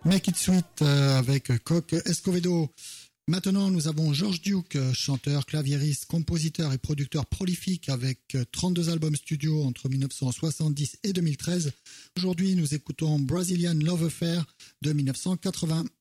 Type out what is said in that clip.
Make It Sweet avec Coque Escovedo. Maintenant, nous avons George Duke, chanteur, claviériste, compositeur et producteur prolifique avec 32 albums studio entre 1970 et 2013. Aujourd'hui, nous écoutons Brazilian Love Affair de 1980.